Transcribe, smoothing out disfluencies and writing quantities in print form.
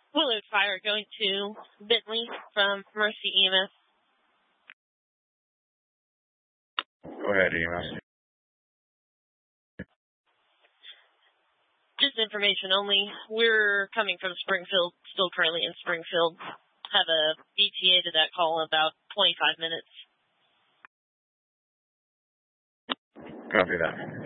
Willard Fire going to Bentley from Mercy EMS. Go ahead, EMS. Just information only. We're coming from Springfield, still currently in Springfield. Have a ETA to that call in about 25 minutes. Copy that.